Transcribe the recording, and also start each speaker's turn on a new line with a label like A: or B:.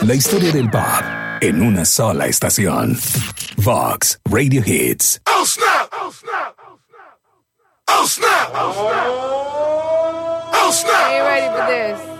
A: La historia del pop en una sola estación. Vox Radio Hits.
B: Oh snap! Oh snap! Oh snap! Oh snap! Oh snap!
C: Are you ready for this?